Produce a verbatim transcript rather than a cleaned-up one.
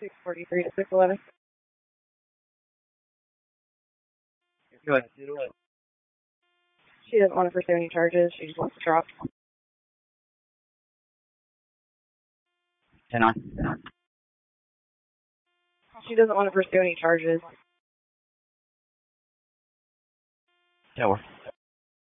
six forty-three to six eleven. Go ahead. Do it. She doesn't want to pursue any charges. She just wants to drop. ten on. She doesn't want to pursue any charges. Tower.